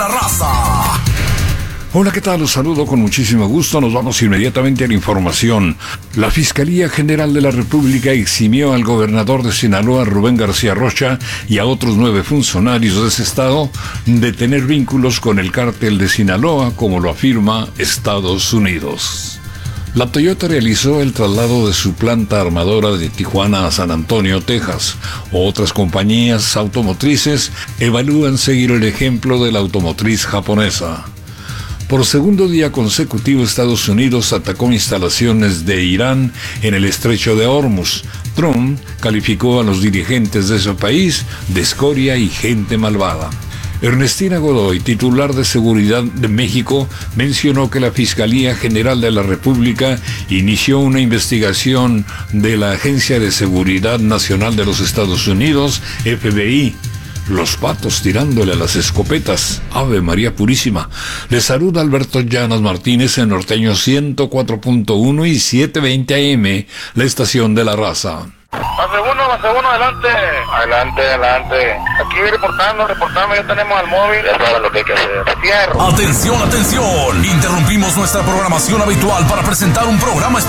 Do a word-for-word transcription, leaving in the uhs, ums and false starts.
La raza. Hola, ¿qué tal? Los saludo con muchísimo gusto. Nos vamos inmediatamente a la información. La Fiscalía General de la República eximió al gobernador de Sinaloa, Rubén García Rocha, y a otros nueve funcionarios de ese estado de tener vínculos con el cártel de Sinaloa, como lo afirma Estados Unidos. La Toyota realizó el traslado de su planta armadora de Tijuana a San Antonio, Texas. Otras compañías automotrices evalúan seguir el ejemplo de la automotriz japonesa. Por segundo día consecutivo, Estados Unidos atacó instalaciones de Irán en el estrecho de Hormuz. Trump calificó a los dirigentes de ese país de escoria y gente malvada. Ernestina Godoy, titular de Seguridad de México, mencionó que la Fiscalía General de la República inició una investigación de la Agencia de Seguridad Nacional de los Estados Unidos, F B I. Los patos tirándole a las escopetas. Ave María Purísima. Les saluda Alberto Llanas Martínez en Norteño ciento cuatro punto uno y setecientos veinte A M, la estación de la raza. Base uno, base uno, adelante. Adelante, adelante. Aquí reportando, reportando, ya tenemos al móvil. Ya saben lo que hay que hacer. Cierro. Atención, atención. Interrumpimos nuestra programación habitual para presentar un programa especial